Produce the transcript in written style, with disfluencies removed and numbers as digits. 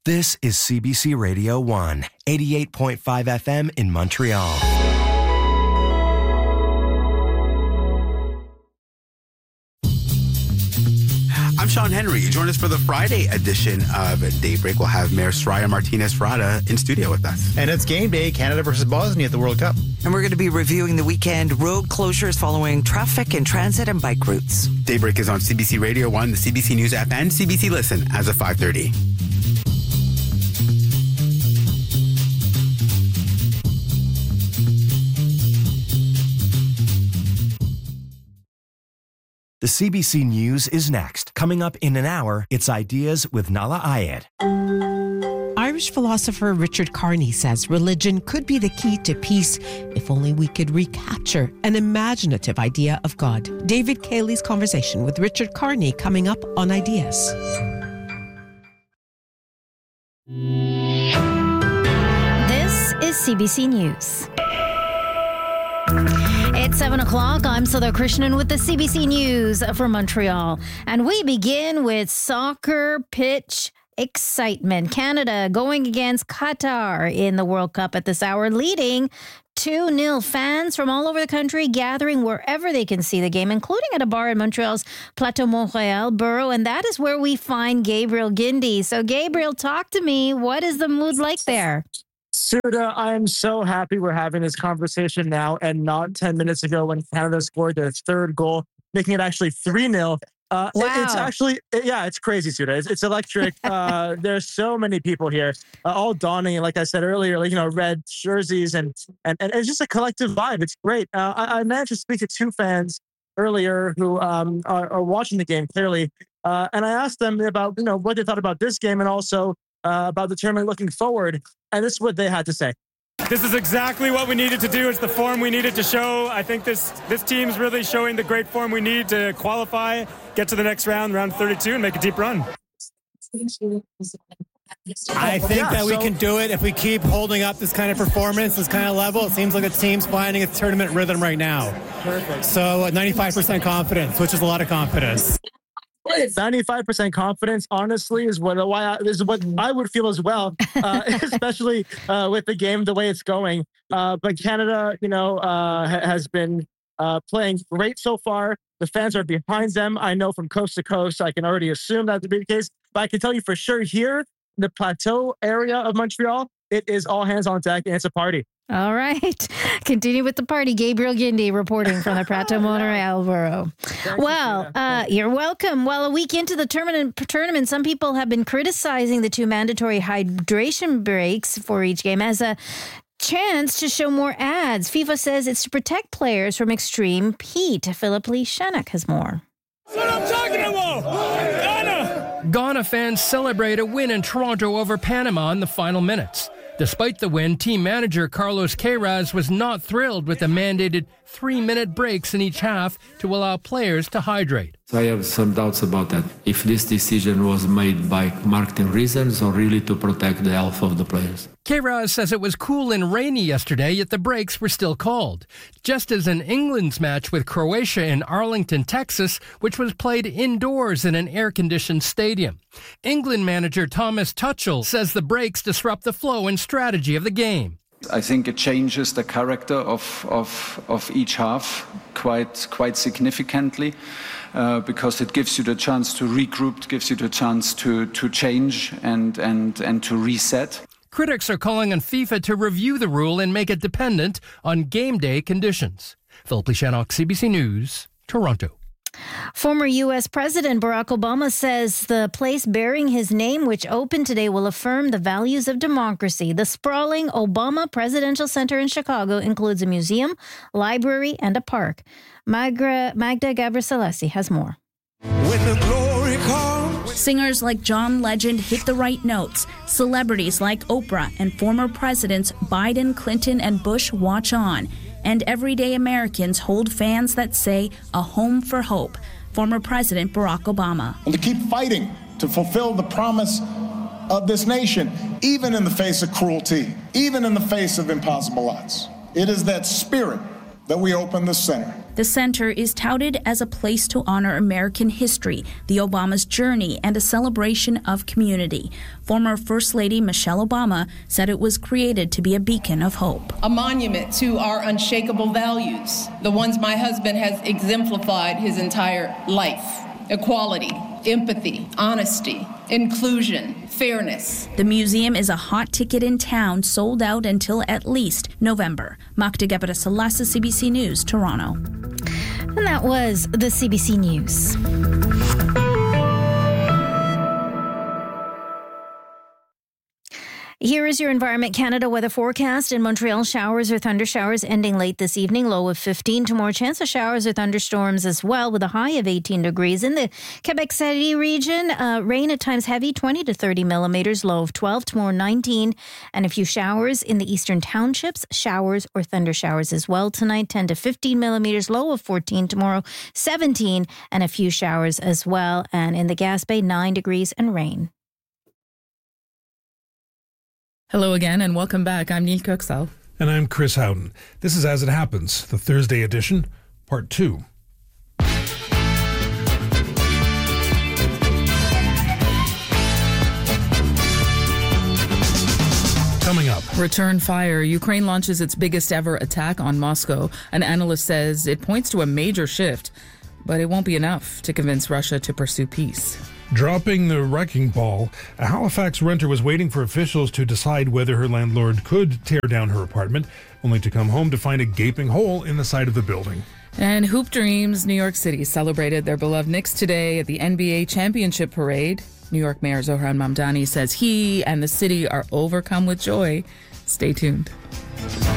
This is CBC Radio 1, 88.5 FM in Montreal. I'm Sean Henry. Join us for the Friday edition of Daybreak. We'll have Mayor Soraya Martinez-Frada in studio with us. And it's game day, Canada versus Bosnia at the World Cup. And we're going to be reviewing the weekend road closures following traffic and transit and bike routes. Daybreak is on CBC Radio 1, the CBC News app, and CBC Listen as of 5:30. The CBC News is next. Coming up in an hour, it's Ideas with Nahlah Ayed. Irish philosopher Richard Carney says religion could be the key to peace if only we could recapture an imaginative idea of God. David Cayley's conversation with Richard Carney coming up on Ideas. This is CBC News. It's 7 o'clock. I'm Sudha Krishnan with the CBC News for Montreal. And we begin with soccer pitch excitement. Canada going against Qatar in the World Cup at this hour, leading 2-0. Fans from all over the country gathering wherever they can see the game, including at a bar in Montreal's Plateau Montréal borough. And that is where we find Gabriel Guindy. So, Gabriel, talk to me. What is the mood like there? Sudha, I'm so happy we're having this conversation now and not 10 minutes ago when Canada scored their third goal, making it actually 3-0. Wow. It's actually, it's crazy, Sudha. It's electric. There's so many people here, all donning, like I said earlier, red jerseys, and it's just a collective vibe. It's great. I managed to speak to two fans earlier who are watching the game clearly, and I asked them about what they thought about this game and also about the tournament looking forward. And this is what they had to say. This is exactly what we needed to do. It's the form we needed to show. I think this team's really showing the great form we need to qualify, get to the next round 32, and make a deep run. I think that we can do it if we keep holding up this kind of performance, this kind of level. It seems like the team's finding its tournament rhythm right now. Perfect. So 95% confidence, which is a lot of confidence. 95% confidence, honestly, is what I would feel as well, especially with the game the way it's going. But Canada, has been playing great so far. The fans are behind them. I know from coast to coast, I can already assume that to be the case. But I can tell you for sure here, the Plateau area of Montreal, it is all hands on deck and it's a party. All right. Continue with the party. Gabriel Guindy reporting from the Plateau Montréal borough. Well, you're welcome. Well, a week into the tournament, some people have been criticizing the two mandatory hydration breaks for each game as a chance to show more ads. FIFA says it's to protect players from extreme heat. Philip Lee Shannock has more. That's what I'm talking about! Ghana fans celebrate a win in Toronto over Panama in the final minutes. Despite the win, team manager Carlos Queiroz was not thrilled with the mandated 3-minute breaks in each half to allow players to hydrate. I have some doubts about that. If this decision was made by marketing reasons or really to protect the health of the players. Queiroz says it was cool and rainy yesterday, yet the breaks were still called. Just as in England's match with Croatia in Arlington, Texas, which was played indoors in an air-conditioned stadium. England manager Thomas Tuchel says the breaks disrupt the flow and strategy of the game. I think it changes the character of each half quite significantly because it gives you the chance to regroup, gives you the chance to change and to reset. Critics are calling on FIFA to review the rule and make it dependent on game day conditions. Philip Lee Shannock, CBC News, Toronto. Former U.S. President Barack Obama says the place bearing his name, which opened today, will affirm the values of democracy. The sprawling Obama Presidential Center in Chicago includes a museum, library, and a park. Magda Gabriselesi has more. When the glory comes. Singers like John Legend hit the right notes. Celebrities like Oprah and former presidents Biden, Clinton, and Bush watch on. And everyday Americans hold fans that say a home for hope. Former President Barack Obama. And to keep fighting to fulfill the promise of this nation, even in the face of cruelty, even in the face of impossible odds. It is that spirit that we open the center. The center is touted as a place to honor American history, the Obama's journey, and a celebration of community. Former First Lady Michelle Obama said it was created to be a beacon of hope. A monument to our unshakable values, the ones my husband has exemplified his entire life. Equality, empathy, honesty, inclusion, fairness. The museum is a hot ticket in town, sold out until at least November. Magda Gebre-Selassie, CBC News, Toronto. And that was the CBC News. Here is your Environment Canada weather forecast. In Montreal, showers or thunder showers ending late this evening, low of 15. Tomorrow, chance of showers or thunderstorms as well, with a high of 18 degrees. In the Quebec City region, rain at times heavy, 20 to 30 millimeters, low of 12. Tomorrow, 19. And a few showers in the eastern townships, showers or thunder showers as well tonight, 10 to 15 millimeters, low of 14. Tomorrow, 17, and a few showers as well. And in the Gas Bay, 9 degrees and rain. Hello again and welcome back. I'm Neil Coxall. And I'm Chris Howden. This is As It Happens, the Thursday edition, part 2. Coming up. Return fire. Ukraine launches its biggest ever attack on Moscow. An analyst says it points to a major shift, but it won't be enough to convince Russia to pursue peace. Dropping the wrecking ball, a Halifax renter was waiting for officials to decide whether her landlord could tear down her apartment, only to come home to find a gaping hole in the side of the building. And Hoop Dreams, New York City, celebrated their beloved Knicks today at the NBA Championship Parade. New York Mayor Zohran Mamdani says he and the city are overcome with joy. Stay tuned.